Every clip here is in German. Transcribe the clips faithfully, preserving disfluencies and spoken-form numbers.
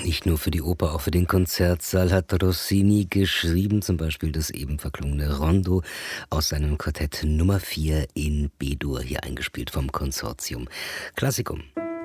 Nicht nur für die Oper, auch für den Konzertsaal hat Rossini geschrieben, zum Beispiel das eben verklungene Rondo aus seinem Quartett Nummer vier in B-Dur, hier eingespielt vom Konsortium Classicum.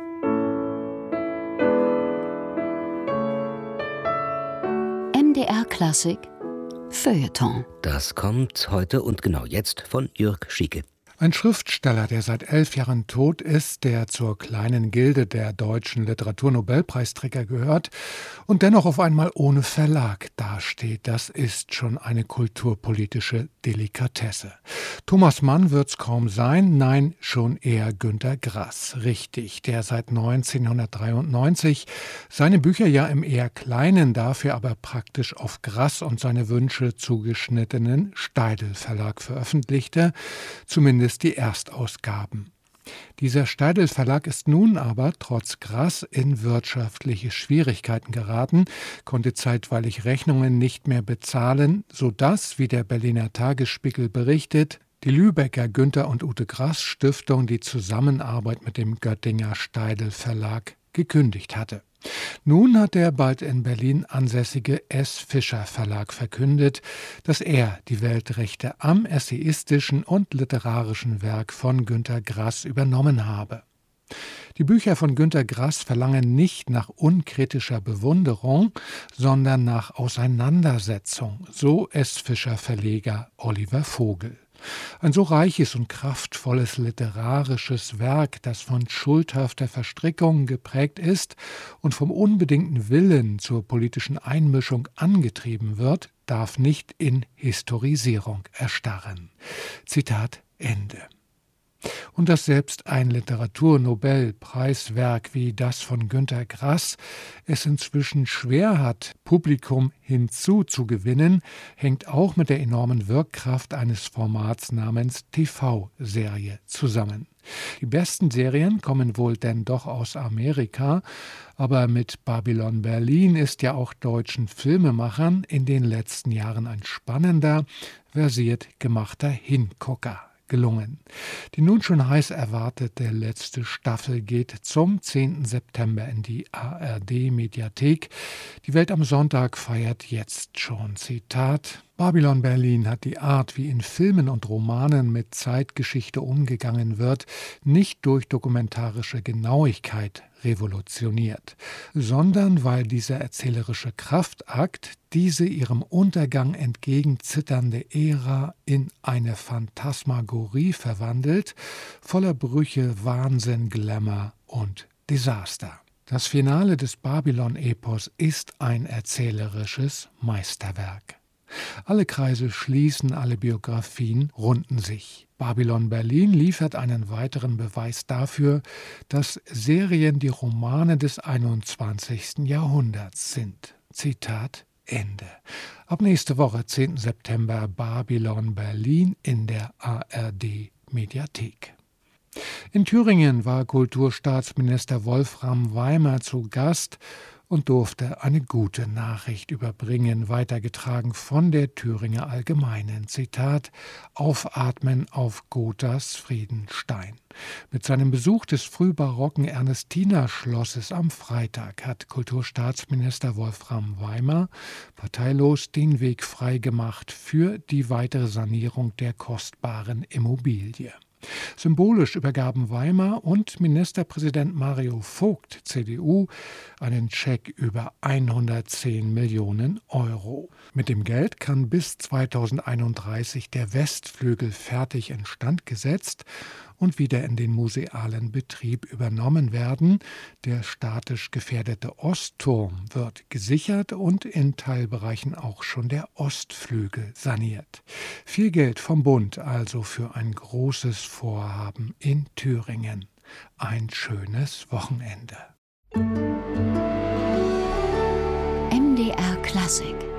M D R Klassik Feuilleton. Das kommt heute und genau jetzt von Jürg Schieke. Ein Schriftsteller, der seit elf Jahren tot ist, der zur kleinen Gilde der deutschen Literaturnobelpreisträger gehört und dennoch auf einmal ohne Verlag dasteht, das ist schon eine kulturpolitische Delikatesse. Thomas Mann wird's kaum sein, nein, schon eher Günter Grass. Richtig, der seit neunzehnhundertdreiundneunzig seine Bücher ja im eher kleinen, dafür aber praktisch auf Grass und seine Wünsche zugeschnittenen Steidl Verlag veröffentlichte, zumindest die Erstausgaben. Dieser Steidl Verlag ist nun aber trotz Grass in wirtschaftliche Schwierigkeiten geraten, konnte zeitweilig Rechnungen nicht mehr bezahlen, sodass, wie der Berliner Tagesspiegel berichtet, die Lübecker Günter und Ute Grass Stiftung die Zusammenarbeit mit dem Göttinger Steidl Verlag gekündigt hatte. Nun hat der bald in Berlin ansässige S. Fischer Verlag verkündet, dass er die Weltrechte am essayistischen und literarischen Werk von Günter Grass übernommen habe. Die Bücher von Günter Grass verlangen nicht nach unkritischer Bewunderung, sondern nach Auseinandersetzung, so S. Fischer Verleger Oliver Vogel. Ein so reiches und kraftvolles literarisches Werk, das von schuldhafter Verstrickung geprägt ist und vom unbedingten Willen zur politischen Einmischung angetrieben wird, darf nicht in Historisierung erstarren. Zitat Ende. Und dass selbst ein Literaturnobelpreiswerk wie das von Günter Grass es inzwischen schwer hat, Publikum hinzuzugewinnen, hängt auch mit der enormen Wirkkraft eines Formats namens T V-Serie zusammen. Die besten Serien kommen wohl denn doch aus Amerika, aber mit Babylon Berlin ist ja auch deutschen Filmemachern in den letzten Jahren ein spannender, versiert gemachter Hingucker gelungen. Die nun schon heiß erwartete letzte Staffel geht zum zehnten September in die A R D-Mediathek. Die Welt am Sonntag feiert jetzt schon. Zitat: Babylon Berlin hat die Art, wie in Filmen und Romanen mit Zeitgeschichte umgegangen wird, nicht durch dokumentarische Genauigkeit revolutioniert, sondern weil dieser erzählerische Kraftakt diese ihrem Untergang entgegenzitternde Ära in eine Phantasmagorie verwandelt, voller Brüche, Wahnsinn, Glamour und Desaster. Das Finale des Babylon-Epos ist ein erzählerisches Meisterwerk. Alle Kreise schließen, alle Biografien runden sich. Babylon Berlin liefert einen weiteren Beweis dafür, dass Serien die Romane des einundzwanzigsten Jahrhunderts sind. Zitat Ende. Ab nächste Woche, zehnten September, Babylon Berlin in der A R D-Mediathek. In Thüringen war Kulturstaatsminister Wolfram Weimer zu Gast und durfte eine gute Nachricht überbringen, weitergetragen von der Thüringer Allgemeinen. Zitat: Aufatmen auf Gothas Friedenstein. Mit seinem Besuch des frühbarocken Ernestina-Schlosses am Freitag hat Kulturstaatsminister Wolfram Weimer parteilos den Weg freigemacht für die weitere Sanierung der kostbaren Immobilie. Symbolisch übergaben Weimer und Ministerpräsident Mario Vogt, C D U, einen Scheck über hundertzehn Millionen Euro. Mit dem Geld kann bis zweitausendeinunddreißig der Westflügel fertig instand gesetzt und wieder in den musealen Betrieb übernommen werden. Der statisch gefährdete Ostturm wird gesichert und in Teilbereichen auch schon der Ostflügel saniert. Viel Geld vom Bund also für ein großes Vorhaben in Thüringen. Ein schönes Wochenende. M D R Klassik